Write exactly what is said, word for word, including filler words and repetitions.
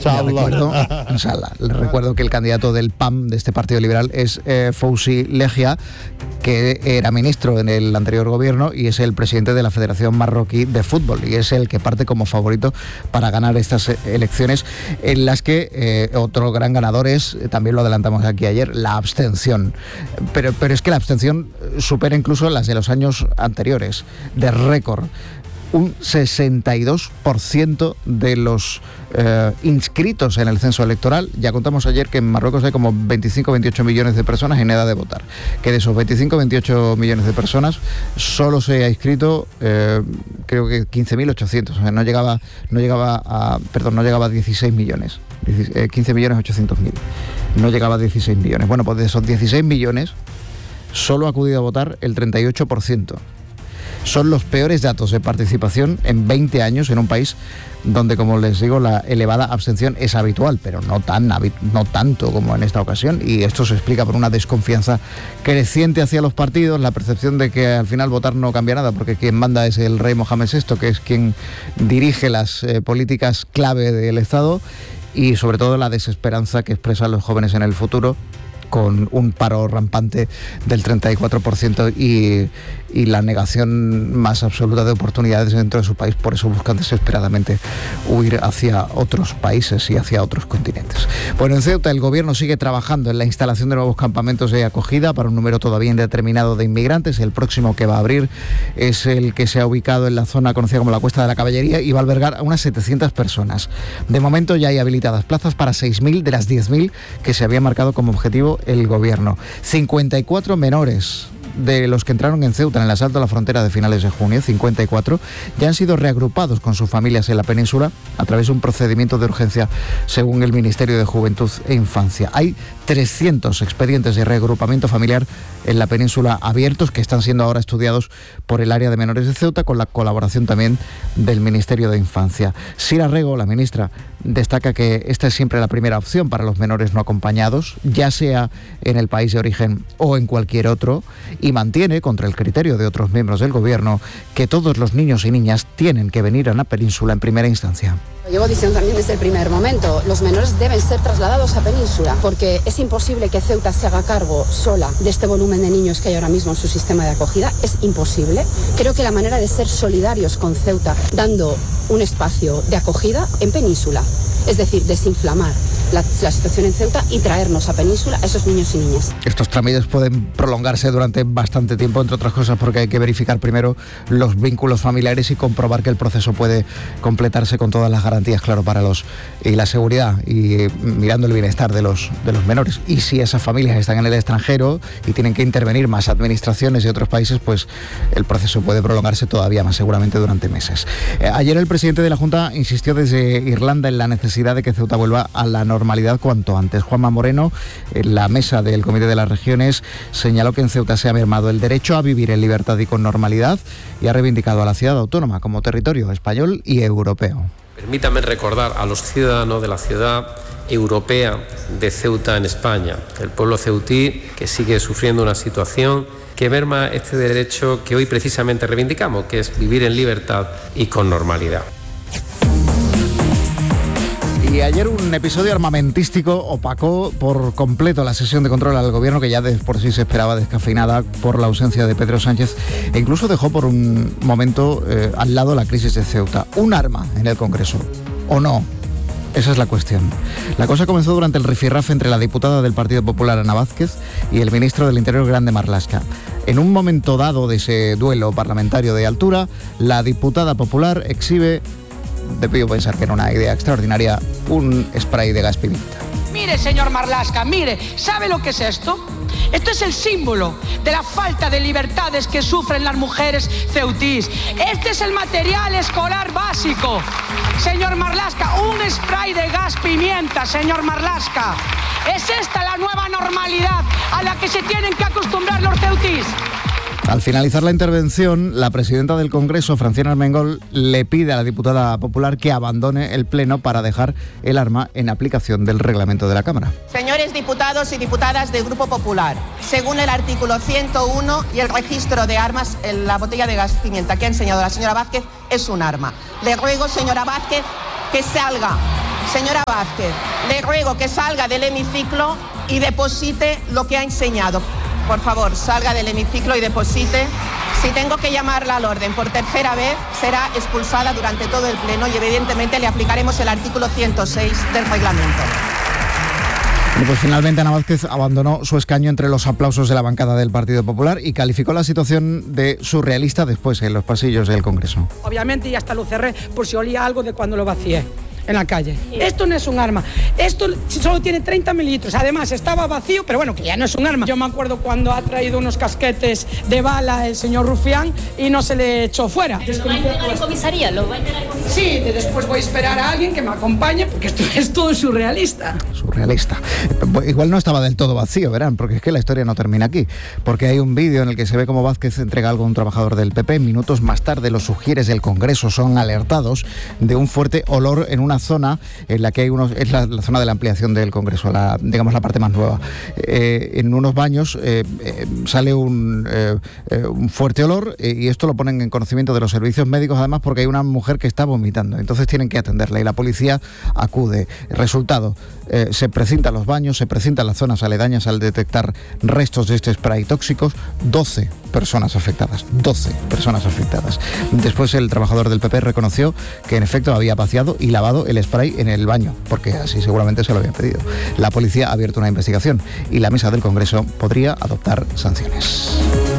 Le recuerdo, le recuerdo que el candidato del P A M, de este Partido Liberal, es eh, Fouzi Leghia, que era ministro en el anterior gobierno y es el presidente de la Federación Marroquí de Fútbol, y es el que parte como favorito para ganar estas elecciones, en las que eh, otro gran ganador es, también lo adelantamos aquí ayer, la abstención. Pero, pero es que la abstención supera incluso las de los años anteriores, de récord. Un sesenta y dos por ciento de los eh, inscritos en el censo electoral. Ya contamos ayer que en Marruecos hay como veinticinco a veintiocho millones de personas en edad de votar. Que de esos veinticinco a veintiocho millones de personas solo se ha inscrito eh, creo que quince mil ochocientos. O sea, no llegaba, no llegaba a, perdón, no llegaba a dieciséis millones. quince millones ochocientos mil. No llegaba a dieciséis millones. Bueno, pues de esos dieciséis millones solo ha acudido a votar el treinta y ocho por ciento. Son los peores datos de participación en veinte años en un país donde, como les digo, la elevada abstención es habitual, pero no tan no tanto como en esta ocasión, y esto se explica por una desconfianza creciente hacia los partidos, la percepción de que al final votar no cambia nada, porque quien manda es el rey Mohamed sexto, que es quien dirige las eh, políticas clave del Estado, y sobre todo la desesperanza que expresan los jóvenes en el futuro, con un paro rampante del treinta y cuatro por ciento y, y la negación más absoluta de oportunidades dentro de su país. Por eso buscan desesperadamente huir hacia otros países y hacia otros continentes. Bueno, en Ceuta el gobierno sigue trabajando en la instalación de nuevos campamentos de acogida para un número todavía indeterminado de inmigrantes. El próximo que va a abrir es el que se ha ubicado en la zona conocida como la Cuesta de la Caballería y va a albergar a unas setecientas personas. De momento ya hay habilitadas plazas para seis mil de las diez mil que se había marcado como objetivo el gobierno. cincuenta y cuatro menores de los que entraron en Ceuta en el asalto a la frontera de finales de junio, cincuenta y cuatro, ya han sido reagrupados con sus familias en la península a través de un procedimiento de urgencia según el Ministerio de Juventud e Infancia. Hay trescientos expedientes de reagrupamiento familiar en la península abiertos que están siendo ahora estudiados por el área de menores de Ceuta con la colaboración también del Ministerio de Infancia. Sira Rego, la ministra, destaca que esta es siempre la primera opción para los menores no acompañados, ya sea en el país de origen o en cualquier otro, y mantiene, contra el criterio de otros miembros del gobierno, que todos los niños y niñas tienen que venir a la península en primera instancia. Lo llevo diciendo también desde el primer momento, los menores deben ser trasladados a península, porque es imposible que Ceuta se haga cargo sola de este volumen de niños que hay ahora mismo en su sistema de acogida, es imposible. Creo que la manera de ser solidarios con Ceuta, dando un espacio de acogida en península, es decir, desinflamar la, la situación en Ceuta y traernos a península a esos niños y niñas. Estos trámites pueden prolongarse durante bastante tiempo, entre otras cosas porque hay que verificar primero los vínculos familiares y comprobar que el proceso puede completarse con todas las garantías, claro, para los y la seguridad y mirando el bienestar de los de los menores. Y si esas familias están en el extranjero y tienen que intervenir más administraciones de otros países, pues el proceso puede prolongarse todavía más, seguramente durante meses. Eh, ayer el presidente de la Junta insistió desde Irlanda en la necesidad de que Ceuta vuelva a la normalidad cuanto antes. Juanma Moreno, en la mesa del Comité de las Regiones, señaló que en Ceuta se ha mermado el derecho a vivir en libertad y con normalidad y ha reivindicado a la ciudad autónoma como territorio español y europeo. Permítame recordar a los ciudadanos de la ciudad europea de Ceuta en España, el pueblo ceutí que sigue sufriendo una situación que merma este derecho que hoy precisamente reivindicamos, que es vivir en libertad y con normalidad. Y ayer un episodio armamentístico opacó por completo la sesión de control al gobierno, que ya de por sí se esperaba descafeinada por la ausencia de Pedro Sánchez, e incluso dejó por un momento eh, al lado la crisis de Ceuta. Un arma en el Congreso, ¿o no? Esa es la cuestión. La cosa comenzó durante el rifirrafe entre la diputada del Partido Popular, Ana Vázquez, y el ministro del Interior, Grande Marlaska. En un momento dado de ese duelo parlamentario de altura, la diputada popular exhibe, debió pensar que era una idea extraordinaria, un spray de gas pimienta. Mire, señor Marlaska, mire, ¿sabe lo que es esto? Esto es el símbolo de la falta de libertades que sufren las mujeres ceutís. Este es el material escolar básico. Señor Marlaska, un spray de gas pimienta, señor Marlaska. ¿Es esta la nueva normalidad a la que se tienen que acostumbrar los ceutís? Al finalizar la intervención, la presidenta del Congreso, Francina Armengol, le pide a la diputada popular que abandone el pleno para dejar el arma en aplicación del reglamento de la Cámara. Señores diputados y diputadas del Grupo Popular, según el artículo ciento uno y el registro de armas, la botella de gas pimienta que ha enseñado la señora Vázquez es un arma. Le ruego, señora Vázquez, que salga. Señora Vázquez, le ruego que salga del hemiciclo y deposite lo que ha enseñado. Por favor, salga del hemiciclo y deposite. Si tengo que llamarla al orden por tercera vez, será expulsada durante todo el pleno y evidentemente le aplicaremos el artículo ciento seis del reglamento. Bueno, pues finalmente Ana Vázquez abandonó su escaño entre los aplausos de la bancada del Partido Popular y calificó la situación de surrealista después en los pasillos del Congreso. Obviamente, y hasta lo cerré por si olía algo de cuando lo vacié en la calle. Esto no es un arma, esto solo tiene treinta mililitros, además estaba vacío, pero bueno, que ya no es un arma. Yo me acuerdo cuando ha traído unos casquetes de bala el señor Rufián y no se le echó fuera. ¿Pero lo va a entregar en comisaría? ¿Lo va a entregar en comisaría? Sí, después voy a esperar a alguien que me acompañe porque esto es todo surrealista. Surrealista. Igual no estaba del todo vacío, verán, porque es que la historia no termina aquí, porque hay un vídeo en el que se ve cómo Vázquez entrega algo a un trabajador del P P. Minutos más tarde los sugieres del Congreso son alertados de un fuerte olor en una zona en la que hay unos, es la, la zona de la ampliación del Congreso, la, digamos la parte más nueva. Eh, en unos baños eh, eh, sale un, eh, eh, un fuerte olor eh, y esto lo ponen en conocimiento de los servicios médicos, además porque hay una mujer que está vomitando, entonces tienen que atenderla y la policía acude. Resultado, eh, se precintan los baños, se precintan las zonas aledañas al detectar restos de este spray tóxicos. doce personas afectadas, doce personas afectadas. Después el trabajador del P P reconoció que en efecto había vaciado y lavado el spray en el baño, porque así seguramente se lo habían pedido. La policía ha abierto una investigación y la mesa del Congreso podría adoptar sanciones.